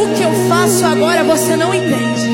o que eu faço agora você não entende.